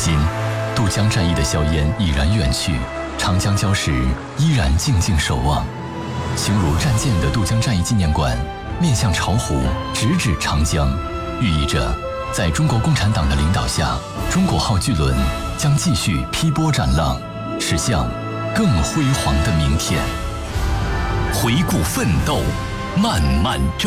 今，渡江战役的硝烟已然远去，长江礁石依然静静守望。形如战舰的渡江战役纪念馆面向巢湖，直指长江，寓意着在中国共产党的领导下，中国号巨轮将继续劈波斩浪，驶向更辉煌的明天。 回顾奋斗，漫漫征